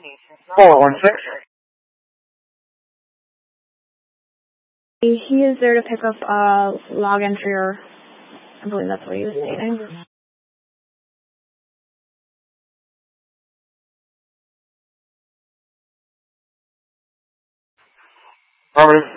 416. He is there to pick up a log entry, or I believe that's what he was stating. Affirmative.